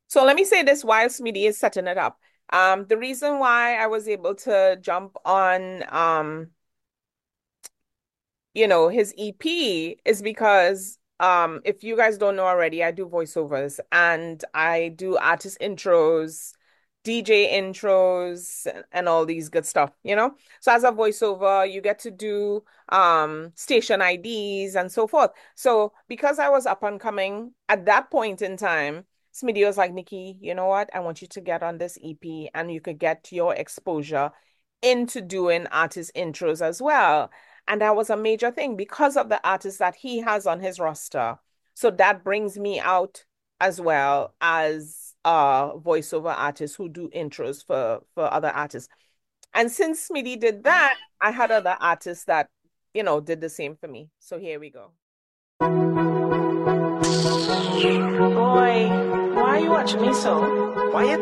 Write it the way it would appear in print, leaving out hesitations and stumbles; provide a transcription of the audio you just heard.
So let me say this while Smitty is setting it up. The reason why I was able to jump on his EP is because if you guys don't know already, I do voiceovers and I do artist intros, DJ intros, and all these good stuff. So as a voiceover, you get to do station IDs and so forth. So because I was up and coming at that point in time, Smitty was like, Nikki, you know what? I want you to get on this EP and you could get your exposure into doing artist intros as well. And that was a major thing because of the artists that he has on his roster. So that brings me out as well as voiceover artists who do intros for other artists. And since Smitty did that, I had other artists that, did the same for me. So here we go. Boy, why are you watching me so? Why you